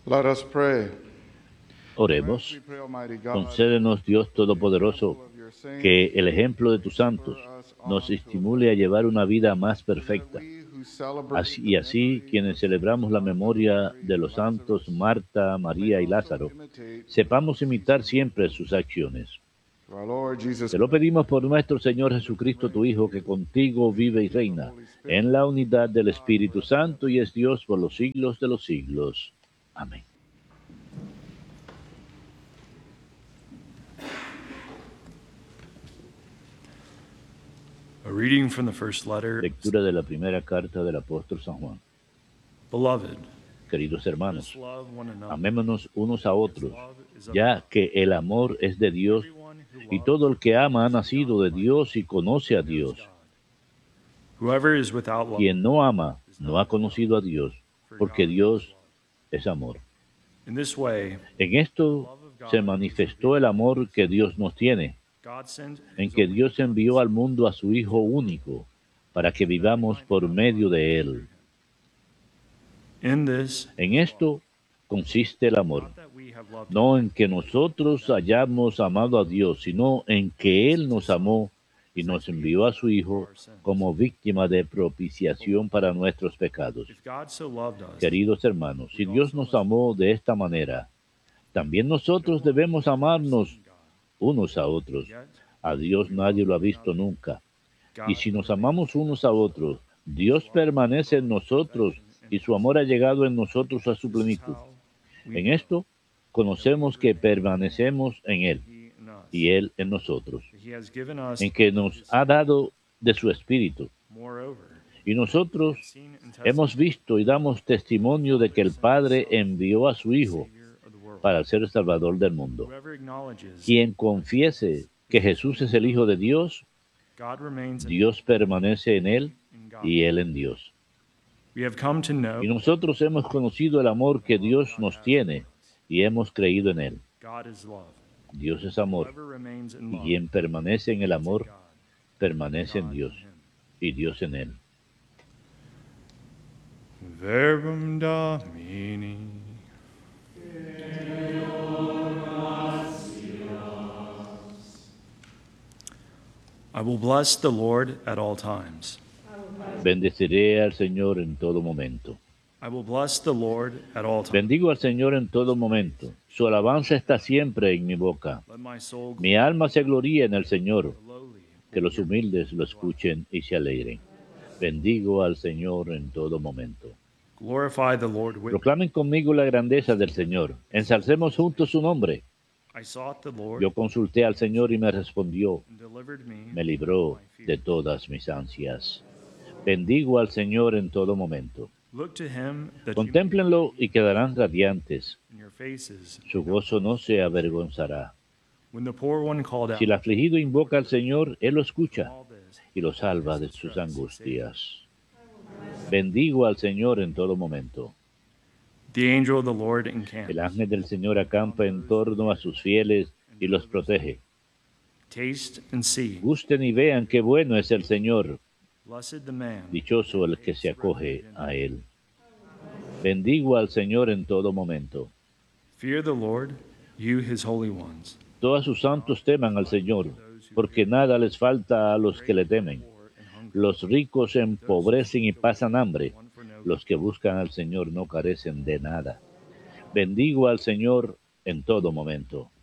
Let us pray. Oremos. Concédenos, Dios Todopoderoso, que el ejemplo de tus santos nos estimule a llevar una vida más perfecta. Así, quienes celebramos la memoria de los santos Marta, María y Lázaro, sepamos imitar siempre sus acciones. Te lo pedimos por nuestro Señor Jesucristo, tu Hijo, que contigo vive y reina en la unidad del Espíritu Santo y es Dios por los siglos de los siglos. Amén. A reading from the first letter. Lectura de la primera carta del apóstol San Juan. Beloved, Queridos hermanos, let us love one another. amémonos unos a otros, ya que el amor es de Dios, y todo el que ama ha nacido de Dios y conoce a Dios. Whoever is without love, Quien no ama no ha conocido a Dios, porque Dios es amor. in this way, En esto se manifestó el amor que Dios nos tiene, God sent en his que only Dios envió al mundo a su Hijo único, para que vivamos por medio de Él. In this, En esto consiste el amor, not that we have loved no en que nosotros hayamos amado a Dios, sino en que Él nos amó y nos envió a su Hijo como víctima de propiciación para nuestros pecados. if God so loved us, Queridos hermanos, si Dios nos amó de esta manera, también nosotros debemos amarnos unos a otros. yet A Dios nadie lo ha visto nunca. God Y si nos amamos unos a otros, Dios permanece en nosotros y su amor ha llegado en nosotros a su plenitud. En esto conocemos que permanecemos en Él he in us, y Él en nosotros, he has given us en que nos ha dado de su Espíritu. moreover, Y nosotros seen and hemos testified visto y damos testimonio de que el Padre envió a su Hijo Savior of the world. para ser el Salvador del mundo. Whoever acknowledges Quien confiese que Jesús es el Hijo de Dios, God remains in Dios permanece en Él God. y Él en Dios. We have come to know Y nosotros hemos conocido el amor que Dios nos tiene y hemos creído en Él. God is love. Dios es amor, Whoever remains in y love, quien permanece en el amor, God, permanece en God Dios, in him. y Dios en Él. Verbum Domini. I will bless the Lord at all times. Bendeciré al Señor en todo momento. I will bless the Lord at all times. Bendigo al Señor en todo momento. Su alabanza está siempre en mi boca. Let my soul Mi alma se gloría en el Señor. glory lowly. Que los humildes lo escuchen y se alegren. Bendigo al Señor en todo momento. Glorify the Lord with me. Proclamen conmigo la grandeza del Señor. Ensalcemos juntos su nombre. I sought the Lord Yo consulté al Señor y me respondió. and delivered me. Me libró de todas mis ansias. Bendigo al Señor en todo momento. Look to him that you Contémplenlo y quedarán radiantes. in your faces. Su gozo no se avergonzará. When the poor one called out, Si el afligido invoca al Señor, Él lo escucha all this, y lo salva de sus angustias. Bendigo al Señor en todo momento. the angel of the Lord encamped. El ángel del Señor acampa en torno a sus fieles y los protege. Taste and see. Gusten y vean qué bueno es el Señor. Blessed the man. Dichoso el que se acoge a Él. Bendigo al Señor en todo momento. Fear the Lord, you his holy ones. Todos sus santos teman al Señor, porque nada les falta a los que le temen. Los ricos se empobrecen y pasan hambre. Los que buscan al Señor no carecen de nada. Bendigo al Señor en todo momento.